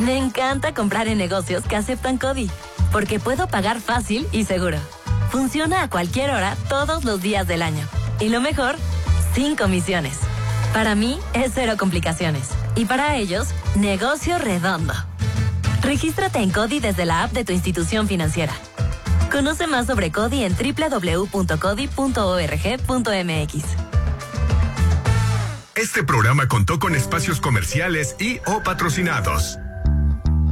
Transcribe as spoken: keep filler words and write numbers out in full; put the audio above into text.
Me encanta comprar en negocios que aceptan CODI, porque puedo pagar fácil y seguro. Funciona a cualquier hora, todos los días del año. Y lo mejor, sin comisiones. Para mí, es cero complicaciones. Y para ellos, negocio redondo. Regístrate en CODI desde la app de tu institución financiera. Conoce más sobre CODI en doble u doble u doble u punto codi punto org punto m x. Este programa contó con espacios comerciales y o patrocinados.